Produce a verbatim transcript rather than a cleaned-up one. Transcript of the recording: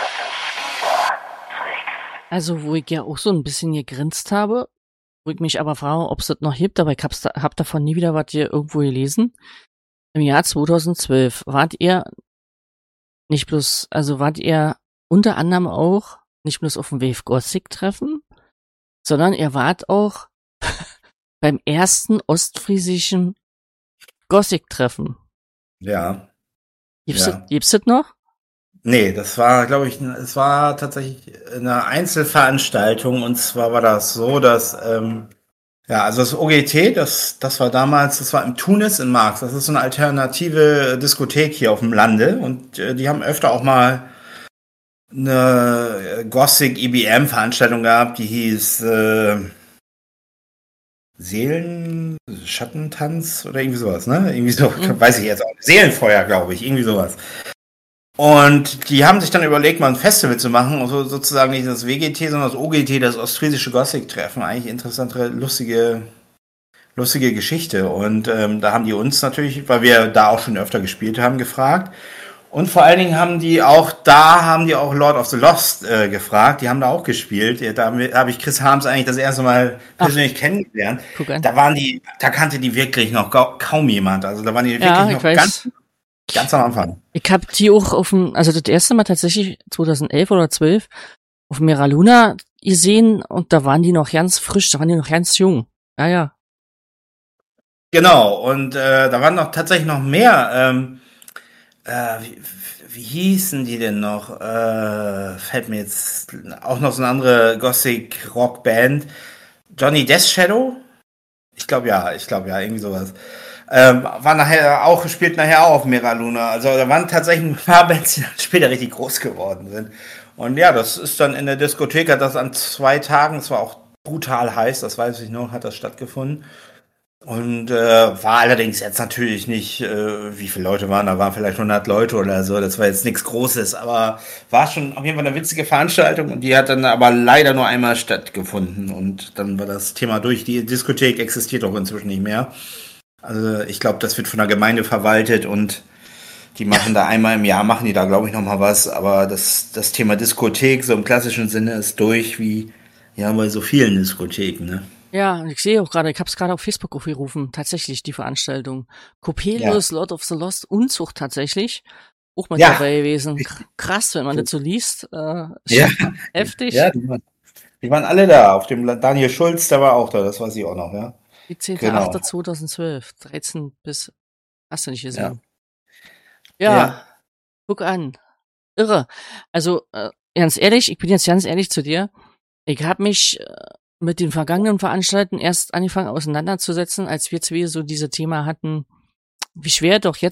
Also, wo ich ja auch so ein bisschen gegrinst habe, wo ich mich aber frage, ob es das noch gibt, aber ich hab's da, hab davon nie wieder was hier irgendwo gelesen. Im Jahr zweitausendzwölf wart ihr nicht bloß, also wart ihr unter anderem auch nicht bloß auf dem Wave Gothic Treffen, sondern ihr wart auch beim ersten ostfriesischen Gothic Treffen. Ja. Gibt's, Ja. das, gibt's das noch? Nee, das war, glaube ich, es war tatsächlich eine Einzelveranstaltung, und zwar war das so, dass, ähm, ja, also das O G T, das, das war damals, das war im Tunis in Marx, das ist so eine alternative Diskothek hier auf dem Lande, und äh, die haben öfter auch mal eine Gothic E B M Veranstaltung gehabt, die hieß äh, Seelen, Schattentanz oder irgendwie sowas, ne? Irgendwie so, Mhm. weiß ich jetzt auch. Seelenfeuer, glaube ich, irgendwie sowas. Und die haben sich dann überlegt, mal ein Festival zu machen, und so sozusagen nicht das W G T, sondern das O G T, das Ostfriesische Gothic-Treffen. Eigentlich interessante, lustige, lustige Geschichte. Und ähm, da haben die uns natürlich, weil wir da auch schon öfter gespielt haben, gefragt. Und vor allen Dingen haben die auch, da haben die auch Lord of the Lost äh, gefragt. Die haben da auch gespielt. Ja, da habe ich Chris Harms eigentlich das erste Mal persönlich Ach, kennengelernt. Guck an. Da waren die, da kannte die wirklich noch kaum jemand. Also da waren die ja, wirklich noch weiß. ganz Ganz am Anfang. Ich hab die auch auf dem, also das erste Mal tatsächlich zweitausendelf oder zwölf auf Mera Luna gesehen, und da waren die noch ganz frisch, da waren die noch ganz jung. Ja, ja. Genau, und äh, da waren noch tatsächlich noch mehr, ähm, äh, wie, wie hießen die denn noch? Äh, fällt mir jetzt auch noch so eine andere Gothic-Rock-Band. Johnny Death Shadow? Ich glaube ja, ich glaube ja, irgendwie sowas. Ähm, war nachher auch, spielt nachher auch auf Mera Luna. Also da waren tatsächlich ein paar Bands, die dann später richtig groß geworden sind. Und ja, das ist dann in der Diskothek, hat das an zwei Tagen, es war auch brutal heiß, das weiß ich noch, hat das stattgefunden. Und äh, war allerdings jetzt natürlich nicht, äh, wie viele Leute waren, da waren vielleicht hundert Leute oder so, das war jetzt nichts Großes, aber war schon auf jeden Fall eine witzige Veranstaltung, und die hat dann aber leider nur einmal stattgefunden, und dann war das Thema durch. Die Diskothek existiert auch inzwischen nicht mehr. Also ich glaube, das wird von der Gemeinde verwaltet, und die machen da einmal im Jahr, machen die da, glaube ich, nochmal was, aber das, das Thema Diskothek so im klassischen Sinne ist durch, wie ja bei so vielen Diskotheken, ne? Ja, ich sehe auch gerade, ich habe es gerade auf Facebook aufgerufen, tatsächlich die Veranstaltung. Coppelius, ja. Lord of the Lost, Unzucht tatsächlich, auch mit ja. dabei gewesen. Krass, wenn man das so liest. Äh, ja. Heftig. Ja, die waren, die waren alle da. Auf dem Daniel Schulz, der war auch da, das weiß ich auch noch, ja. siebzehnter achter zweitausendzwölf, dreizehn bis, hast du nicht gesehen. Ja, ja, ja. Guck an. Irre. Also, äh, ganz ehrlich, ich bin jetzt ganz ehrlich zu dir. Ich habe mich äh, mit den vergangenen Veranstaltungen erst angefangen auseinanderzusetzen, als wir zwei so diese Thema hatten, wie schwer doch jetzt